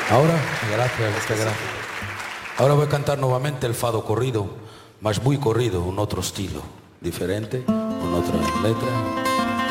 Ahora, gracias. Ahora voy a cantar nuevamente el fado corrido, mas muy corrido, un otro estilo, diferente, con otra letra.